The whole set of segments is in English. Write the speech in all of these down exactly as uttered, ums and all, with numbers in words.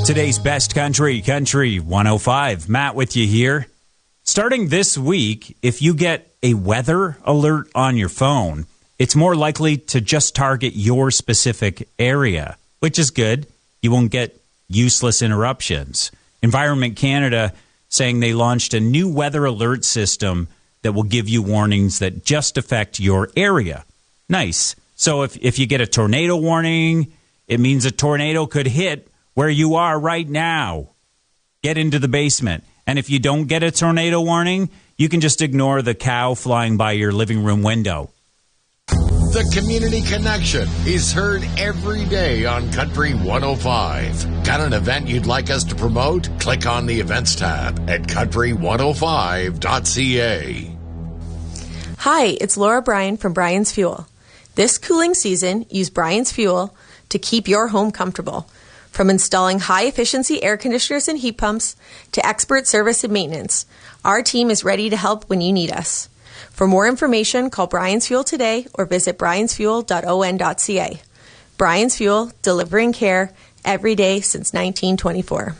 Today's best country, Country one oh five. Matt with you here. Starting this week, if you get a weather alert on your phone, it's more likely to just target your specific area, which is good. You won't get useless interruptions. Environment Canada saying they launched a new weather alert system that will give you warnings that just affect your area. Nice. So if, if you get a tornado warning, it means a tornado could hit where you are right now. Get into the basement. And if you don't get a tornado warning, you can just ignore the cow flying by your living room window. The Community Connection is heard every day on Country one oh five. Got an event you'd like us to promote? Click on the events tab at country one oh five dot c a. Hi, it's Laura Bryan from Bryan's Fuel. This cooling season, use Bryan's Fuel to keep your home comfortable. From installing high-efficiency air conditioners and heat pumps to expert service and maintenance, our team is ready to help when you need us. For more information, call Bryan's Fuel today or visit bryans fuel dot o n dot c a. Bryan's Fuel, delivering care every day since nineteen twenty-four.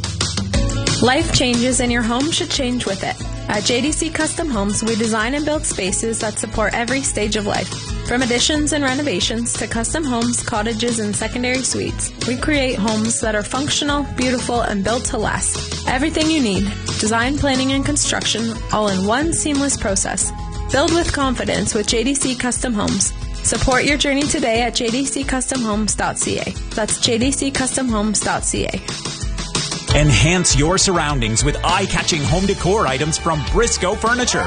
Life changes and your home should change with it. At J D C Custom Homes, we design and build spaces that support every stage of life. From additions and renovations to custom homes, cottages, and secondary suites, we create homes that are functional, beautiful, and built to last. Everything you need, design, planning, and construction, all in one seamless process. Build with confidence with J D C Custom Homes. Support your journey today at j d c custom homes dot c a. That's j d c custom homes dot c a. Enhance your surroundings with eye-catching home decor items from Briscoe Furniture.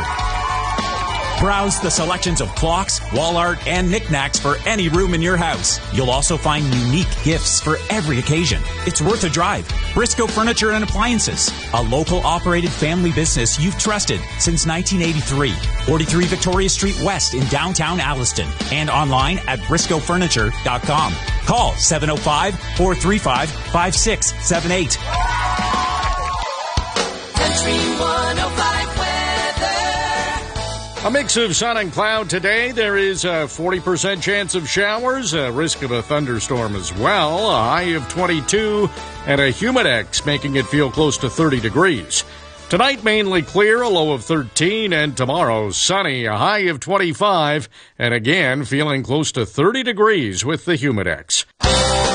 Browse the selections of clocks, wall art, and knickknacks for any room in your house. You'll also find unique gifts for every occasion. It's worth a drive. Briscoe Furniture and Appliances, a local operated family business you've trusted since nineteen eighty-three. forty-three Victoria Street West in downtown Alliston and online at briscoe furniture dot com. Call seven oh five, four three five, five six seven eight. Country one oh five weather. A mix of sun and cloud today. There is a forty percent chance of showers, a risk of a thunderstorm as well, a high of twenty-two, and a humidex making it feel close to thirty degrees. Tonight, mainly clear, a low of thirteen, and tomorrow, sunny, a high of twenty-five, and again, feeling close to thirty degrees with the humidex.